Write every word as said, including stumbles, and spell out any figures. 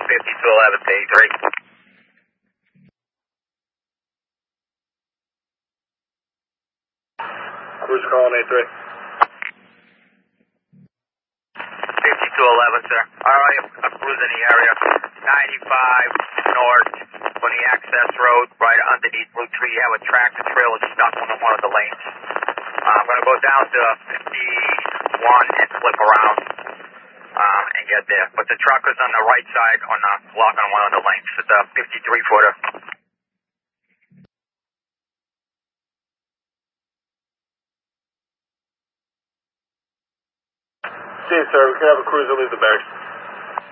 fifty-two eleven to eighty-three. Cruise calling eighty-three. fifty-two eleven, sir. Alright, I'm cruising the area. ninety-five north on the access road, right underneath Route three. You have a tractor trailer stuck on one of the lanes. Uh, I'm going to go down to fifty-one and flip around um, and get there. But the truck is on the right side on the block on one of the lanes. It's a fifty-three footer. See you, sir. We can have a cruiser leave the barracks.